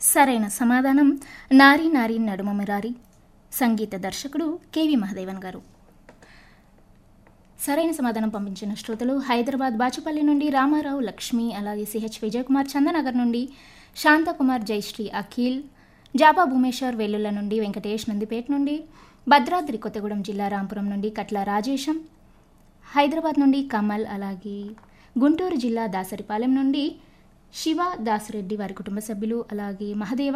సరైన సమాధానం నారీ నారీ నడుమ మురారి. సంగీత దర్శకుడు కెవి మహదేవన్ గారు. సరైన సమాధానం పంపించిన శ్రోతలు హైదరాబాద్ బాచుపల్లి నుండి రామారావు లక్ష్మి, అలాగే సిహెచ్ విజయకుమార్ చందనగర్ నుండి శాంతకుమార్, జయశ్రీ, అఖిల్, జాపా భూమేశ్వర్, వెల్లుల నుండి వెంకటేష్, నందిపేట నుండి భద్రాద్రి కొత్తగూడెం జిల్లా రాంపురం నుండి కట్ల రాజేశం, హైదరాబాద్ నుండి కమల్, అలాగే గుంటూరు జిల్లా దాసరిపాలెం నుండి శివ దాసరెడ్డి వారి కుటుంబ సభ్యులు, అలాగే మహదేవ